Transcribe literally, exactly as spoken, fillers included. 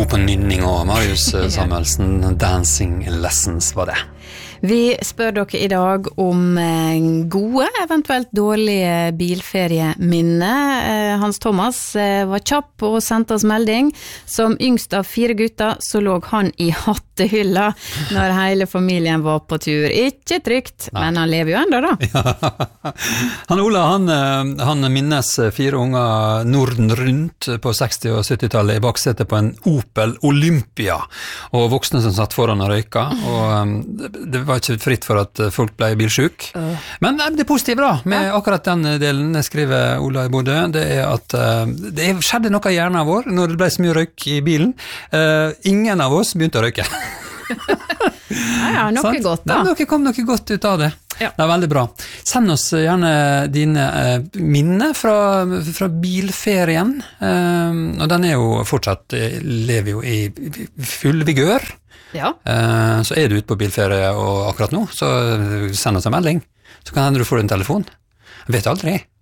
god på nynning og Marius Samuelsen, Dancing Lessons var det. Vi spør dere i dag om gode, eventuelt dårlige bilferieminner. Hans Thomas var kjapp og sendte oss melding. Som yngst av fire gutter så lå han i hattehylla når hele familien var på tur. Ikke trygt, Nei. Men han lever jo enda da. Ja. Han Ola, han, han minnes fire unger Norden rundt på seksti- og sytti-tallet i baksetet på en Opel Olympia, og voksne som satt foran og røyka, og det var ikke fritt for at folk ble bilsjuk. Uh. Men det positive da, med akkurat den delen, skriver Ola i Bodø, det er at uh, det skjedde noe i hjernen vår når det ble så mye røyk i bilen. Uh, ingen av oss begynte å røyke. Ja, ja, noe sånn? Godt da. Det kom noe godt ut av det. Ja. Det er veldig bra. Send oss gjerne dine uh, minner fra, fra bilferien, uh, og den er jo fortsatt, lever jo i full vigør. Ja. Uh, så er du ute på bilferie og akkurat nå, så send oss en melding. Så kan hende du får en telefon. Jeg vet aldri.